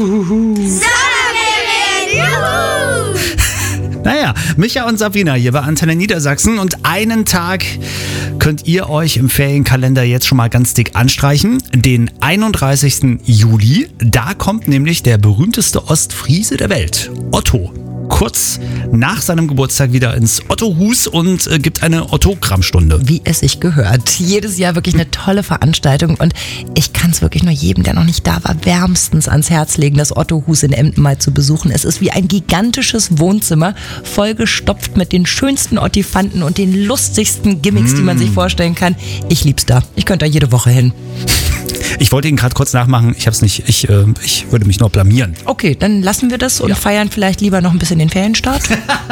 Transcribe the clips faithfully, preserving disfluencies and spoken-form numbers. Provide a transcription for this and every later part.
Naja, Micha und Sabrina hier bei Antenne Niedersachsen und einen Tag könnt ihr euch im Ferienkalender jetzt schon mal ganz dick anstreichen. Den einunddreißigsten Juli, da kommt nämlich der berühmteste Ostfriese der Welt, Otto, kurz nach seinem Geburtstag wieder ins Otto-Hus und äh, gibt eine Ottogrammstunde. Wie es sich gehört. Jedes Jahr wirklich eine tolle Veranstaltung und ich kann es wirklich nur jedem, der noch nicht da war, wärmstens ans Herz legen, das Otto-Hus in Emden mal zu besuchen. Es ist wie ein gigantisches Wohnzimmer, vollgestopft mit den schönsten Ottifanten und den lustigsten Gimmicks, mm. die man sich vorstellen kann. Ich lieb's da. Ich könnte da jede Woche hin. Ich wollte ihn gerade kurz nachmachen. Ich hab's nicht. Ich, äh, ich würde mich nur blamieren. Okay, dann lassen wir das und ja. feiern vielleicht lieber noch ein bisschen den Ferienstart.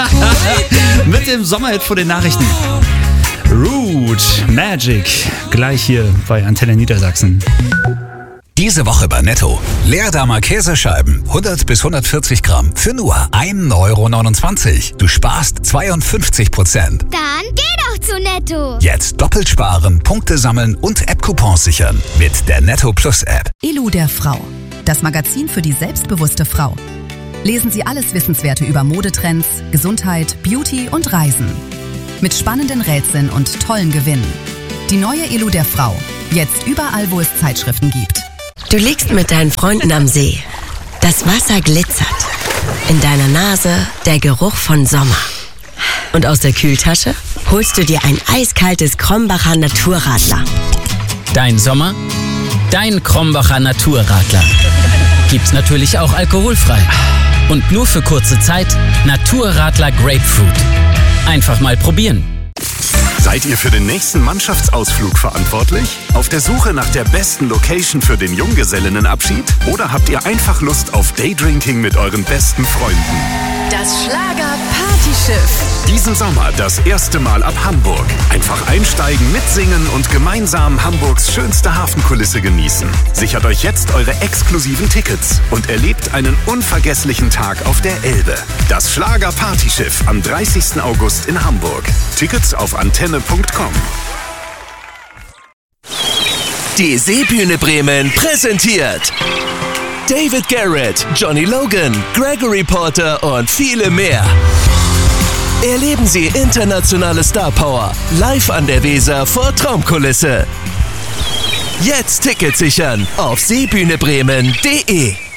Mit dem Sommerhit vor den Nachrichten. Root Magic. Gleich hier bei Antenne Niedersachsen. Diese Woche bei Netto. Leerdammer Käsescheiben, hundert bis hundertvierzig Gramm für nur ein Euro neunundzwanzig. Du sparst zweiundfünfzig Prozent. Dann geh doch zu Netto. Jetzt doppelt sparen, Punkte sammeln und App-Coupons sichern mit der Netto Plus App. Elu der Frau. Das Magazin für die selbstbewusste Frau. Lesen Sie alles Wissenswerte über Modetrends, Gesundheit, Beauty und Reisen. Mit spannenden Rätseln und tollen Gewinnen. Die neue Elu der Frau. Jetzt überall, wo es Zeitschriften gibt. Du liegst mit deinen Freunden am See. Das Wasser glitzert. In deiner Nase der Geruch von Sommer. Und aus der Kühltasche holst du dir ein eiskaltes Krombacher Naturradler. Dein Sommer, dein Krombacher Naturradler. Gibt's natürlich auch alkoholfrei. Und nur für kurze Zeit Naturradler Grapefruit. Einfach mal probieren. Seid ihr für den nächsten Mannschaftsausflug verantwortlich? Auf der Suche nach der besten Location für den Junggesellinnenabschied? Oder habt ihr einfach Lust auf Daydrinking mit euren besten Freunden? Das Schlager-Partyschiff. Diesen Sommer das erste Mal ab Hamburg. Einfach einsteigen, mitsingen und gemeinsam Hamburgs schönste Hafenkulisse genießen. Sichert euch jetzt eure exklusiven Tickets und erlebt einen unvergesslichen Tag auf der Elbe. Das Schlager-Partyschiff am dreißigsten August in Hamburg. Tickets auf antenne punkt com. Die Seebühne Bremen präsentiert David Garrett, Johnny Logan, Gregory Porter und viele mehr. Erleben Sie internationale Star Power live an der Weser vor Traumkulisse. Jetzt Tickets sichern auf seebühnebremen punkt de.